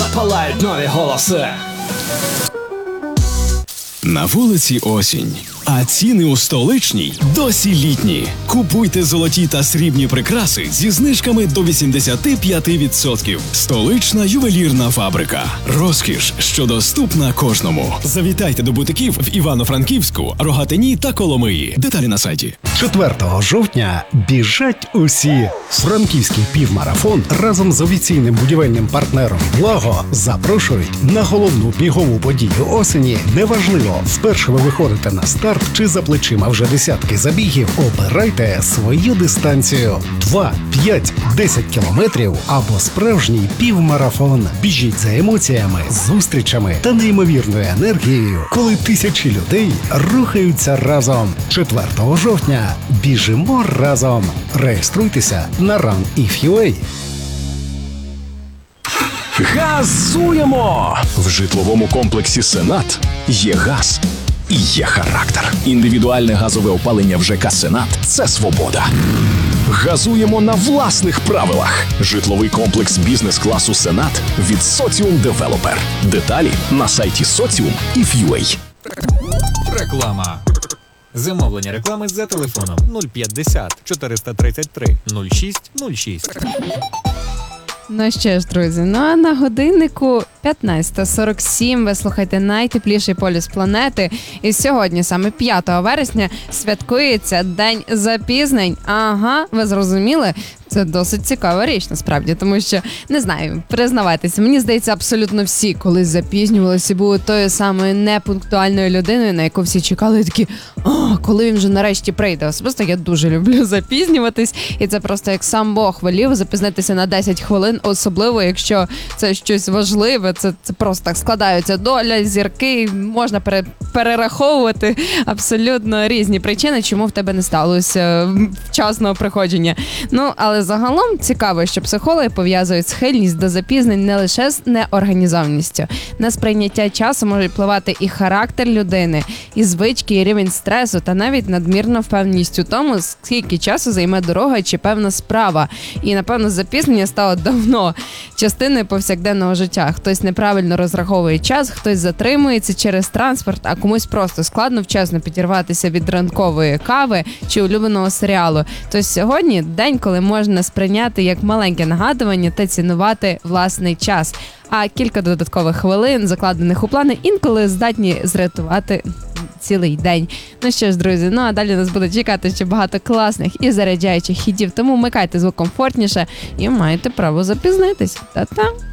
палають нові голоси. На вулиці осінь, а ціни у столичній досі літні. Купуйте золоті та срібні прикраси зі знижками до 85%. Столична ювелірна фабрика. Розкіш, що доступна кожному. Завітайте до бутиків в Івано-Франківську, Рогатині та Коломиї. Деталі на сайті. 4 жовтня біжать усі. Франківський півмарафон разом з офіційним будівельним партнером «Благо» запрошують на головну бігову подію осені. Неважливо, вперше ви виходите на старт чи за плечима вже десятки забігів, обирайте свою дистанцію. 2, 5, 10 кілометрів або справжній півмарафон. Біжіть за емоціями, зустрічами та неймовірною енергією, коли тисячі людей рухаються разом. 4 жовтня біжимо разом. Реєструйтеся на Run.if.ua. Газуємо! В житловому комплексі «Сенат» є газ і є характер. Індивідуальне газове опалення в ЖК «Сенат» – це свобода. Газуємо на власних правилах. Житловий комплекс бізнес-класу «Сенат» від Соціум Девелопер. Деталі на сайті Socium.if.ua. Реклама. Замовлення реклами за телефоном 050 433 06 06. Ну що ж, друзі, а на годиннику 15:47 ви слухаєте найтепліший полюс планети. І сьогодні, саме 5 вересня, святкується День запізнень. Ага, ви зрозуміли? Це досить цікава річ, насправді, тому що, не знаю, признавайтеся, мені здається, абсолютно всі колись запізнювалися і були тою самою непунктуальною людиною, на яку всі чекали, і такі, коли він вже нарешті прийде. Особисто я дуже люблю запізнюватись, і це просто як сам Бог волів запізнитися на 10 хвилин, особливо, якщо це щось важливе, це просто так складаються доля, зірки, можна перераховувати абсолютно різні причини, чому в тебе не сталося вчасного приходження. Ну, але загалом цікаво, що психологи пов'язують схильність до запізнень не лише з неорганізованістю. На сприйняття часу може впливати і характер людини, і звички, і рівень стресу, та навіть надмірна впевненість у тому, скільки часу займе дорога чи певна справа. І, напевно, запізнення стало давно частиною повсякденного життя. Хтось неправильно розраховує час, хтось затримується через транспорт, а комусь просто складно вчасно підірватися від ранкової кави чи улюбленого серіалу. Тож сьогодні день, коли можна сприйняти як маленьке нагадування та цінувати власний час. А кілька додаткових хвилин, закладених у плани, інколи здатні зрятувати цілий день. Ну що ж, друзі, а далі нас буде чекати ще багато класних і заряджаючих хітів, тому вмикайте звук комфортніше і маєте право запізнитись. Та-та!